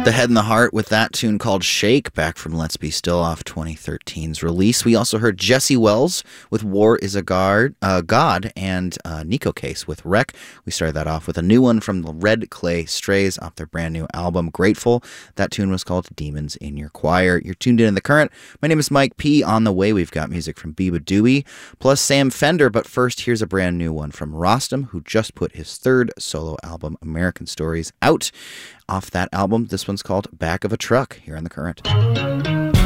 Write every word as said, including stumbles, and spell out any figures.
The Head and the Heart with that tune called Shake, back from Let's Be Still off twenty thirteen's release. We also heard Jesse Wells with War is a Guard, uh, God, and uh, Nico Case with Wreck. We started that off with a new one from the Red Clay Strays off their brand new album, Grateful. That tune was called Demons in Your Choir. You're tuned in in the current. My name is Mike P. On the way, we've got music from Biba Dewey, plus Sam Fender, but first, here's a brand new one from Rostam, who just put his third solo album, American Stories, out. Off that album, this one's called Back of a Truck, here on The Current.